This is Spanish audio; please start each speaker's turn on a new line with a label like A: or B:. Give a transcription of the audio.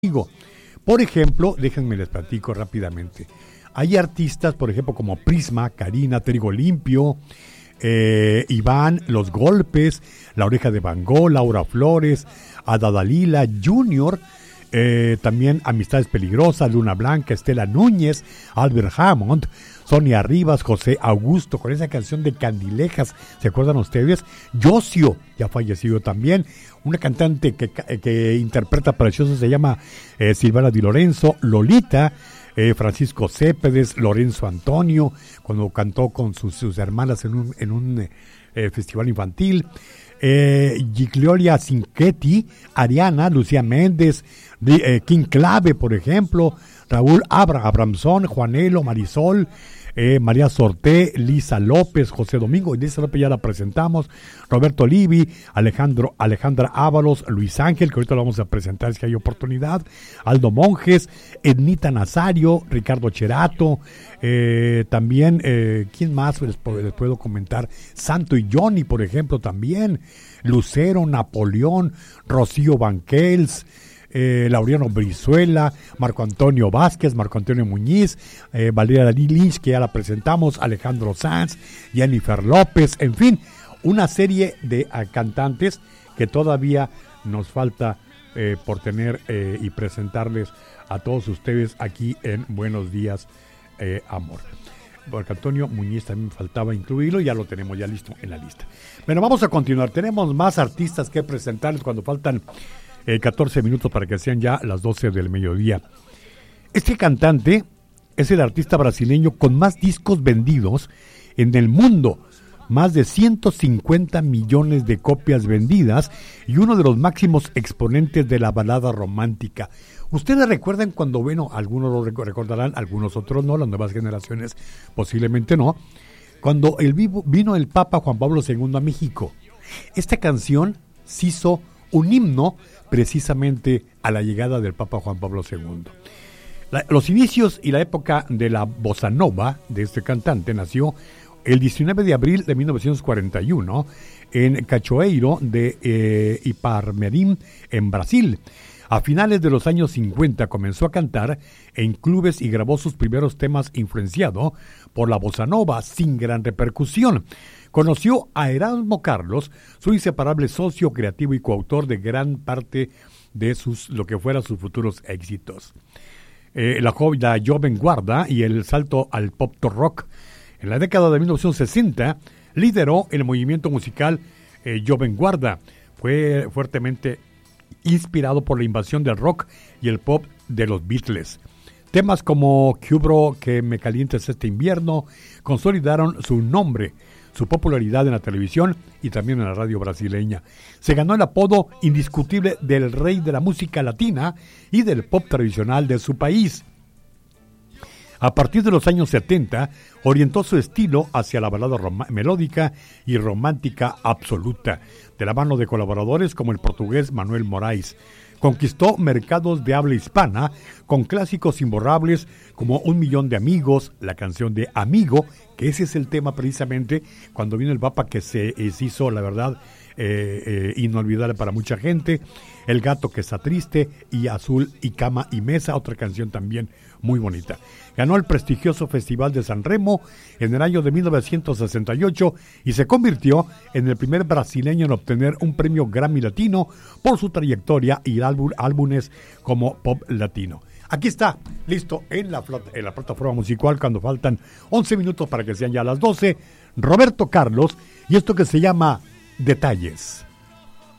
A: conmigo. Por ejemplo, déjenme les platico rápidamente. Hay artistas, por ejemplo, como Prisma, Karina, Trigo Limpio, Iván, Los Golpes, La Oreja de Van Gogh, Laura Flores, Ada Dalila, Junior, también Amistades Peligrosas, Luna Blanca, Estela Núñez, Albert Hammond, Sonia Rivas, José Augusto, con esa canción de Candilejas, ¿se acuerdan ustedes? Yocio, ya fallecido también, una cantante que interpreta precioso, se llama Silvana Di Lorenzo, Lolita, Francisco Céspedes, Lorenzo Antonio, cuando cantó con sus hermanas en un festival infantil, Giglioria Cinquetti, Ariana, Lucía Méndez, King Clave, por ejemplo, Raúl Abramson, Juanelo, Marisol, María Sorté, Lisa López, José Domingo, Lisa López ya la presentamos, Roberto Livi, Alejandra Ábalos, Luis Ángel, que ahorita lo vamos a presentar si hay oportunidad, Aldo Monjes, Ednita Nazario, Ricardo Cherato, también, ¿quién más les puedo comentar? Santo y Johnny, por ejemplo, también, Lucero, Napoleón, Rocío Banquels, Laureano Brizuela, Marco Antonio Vázquez, Marco Antonio Muñiz, Valeria Lynch, que ya la presentamos, Alejandro Sanz, Jennifer López, en fin, una serie de cantantes que todavía nos falta por tener y presentarles a todos ustedes aquí en Buenos Días, Amor. Marco Antonio Muñiz también faltaba incluirlo, ya lo tenemos ya listo en la lista. Bueno, vamos a continuar, tenemos más artistas que presentarles cuando faltan 14 minutos para que sean ya las 12 del mediodía. Este cantante es el artista brasileño con más discos vendidos en el mundo, más de 150 millones de copias vendidas y uno de los máximos exponentes de la balada romántica. Ustedes recuerdan cuando, bueno, algunos lo recordarán, algunos otros no, las nuevas generaciones posiblemente no, cuando vino el Papa Juan Pablo II a México. Esta canción se hizo un himno precisamente a la llegada del Papa Juan Pablo II. Los inicios y la época de la bossa nova de este cantante nació el 19 de abril de 1941 en Cachoeiro de Iparmirim, en Brasil. A finales de los años 50 comenzó a cantar en clubes y grabó sus primeros temas influenciado por la bossa nova sin gran repercusión. Conoció a Erasmo Carlos, su inseparable socio creativo y coautor de gran parte de lo que fueran sus futuros éxitos. La joven guarda y el salto al pop rock. En la década de 1960 lideró el movimiento musical Joven Guarda. Fue fuertemente inspirado por la invasión del rock y el pop de los Beatles. Temas como Cubro, que me calientes este invierno, consolidaron su nombre, su popularidad en la televisión y también en la radio brasileña. Se ganó el apodo indiscutible del rey de la música latina y del pop tradicional de su país. A partir de los años 70, orientó su estilo hacia la balada melódica y romántica absoluta, de la mano de colaboradores como el portugués Manuel Moraes. Conquistó mercados de habla hispana con clásicos imborrables como Un Millón de Amigos, la canción de Amigo, que ese es el tema precisamente cuando vino el Papa, que se hizo, la verdad, inolvidable para mucha gente. El gato que está triste y Azul y Cama y Mesa, otra canción también muy bonita. Ganó el prestigioso Festival de San Remo en el año de 1968 y se convirtió en el primer brasileño en obtener un premio Grammy Latino por su trayectoria y álbumes como pop latino. Aquí está, listo, en la plataforma musical, cuando faltan 11 minutos para que sean ya las 12, Roberto Carlos, y esto que se llama Detalles.